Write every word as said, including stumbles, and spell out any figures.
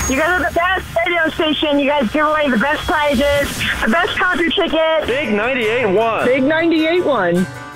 You guys are the best radio station. You guys give away the best prizes, the best concert ticket. Big ninety-eight one. Big ninety-eight one.